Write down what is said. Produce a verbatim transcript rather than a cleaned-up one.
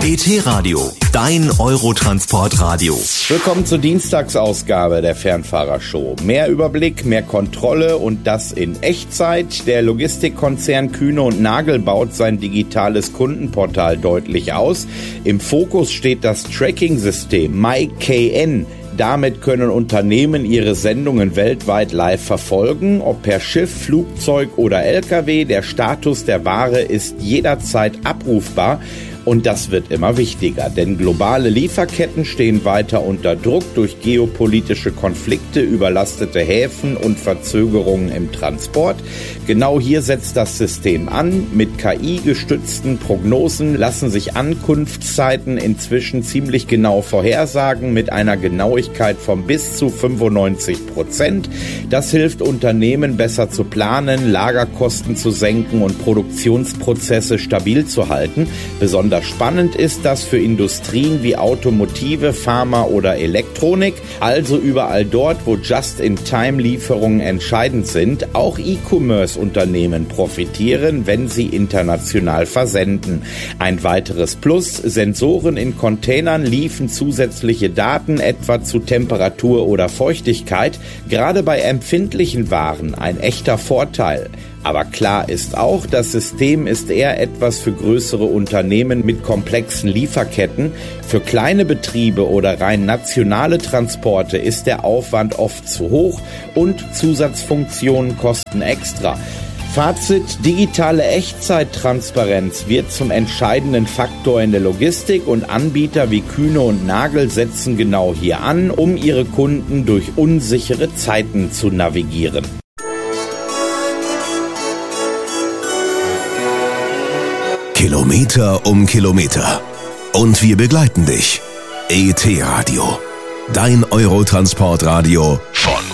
E T-Radio, dein Eurotransportradio. Willkommen zur Dienstagsausgabe der Fernfahrershow. Mehr Überblick, mehr Kontrolle und das in Echtzeit. Der Logistikkonzern Kühne und Nagel baut sein digitales Kundenportal deutlich aus. Im Fokus steht das Tracking-System MyKN. Damit können Unternehmen ihre Sendungen weltweit live verfolgen, ob per Schiff, Flugzeug oder L K W. Der Status der Ware ist jederzeit abrufbar. Und das wird immer wichtiger, denn globale Lieferketten stehen weiter unter Druck durch geopolitische Konflikte, überlastete Häfen und Verzögerungen im Transport. Genau hier setzt das System an. Mit K I-gestützten Prognosen lassen sich Ankunftszeiten inzwischen ziemlich genau vorhersagen, mit einer Genauigkeit von bis zu fünfundneunzig Prozent. Das hilft Unternehmen besser zu planen, Lagerkosten zu senken und Produktionsprozesse stabil zu halten. Besonders spannend ist das für Industrien wie Automotive, Pharma oder Elektronik, also überall dort, wo Just-in-Time-Lieferungen entscheidend sind. Auch E-Commerce-Unternehmen profitieren, wenn sie international versenden. Ein weiteres Plus: Sensoren in Containern liefern zusätzliche Daten, etwa zu Temperatur oder Feuchtigkeit. Gerade bei empfindlichen Waren ein echter Vorteil. Aber klar ist auch, das System ist eher etwas für größere Unternehmen mit komplexen Lieferketten. Für kleine Betriebe oder rein nationale Transporte ist der Aufwand oft zu hoch und Zusatzfunktionen kosten extra. Fazit: digitale Echtzeittransparenz wird zum entscheidenden Faktor in der Logistik und Anbieter wie Kühne und Nagel setzen genau hier an, um ihre Kunden durch unsichere Zeiten zu navigieren. Kilometer um Kilometer. Und wir begleiten dich. E T-Radio, dein Eurotransportradio von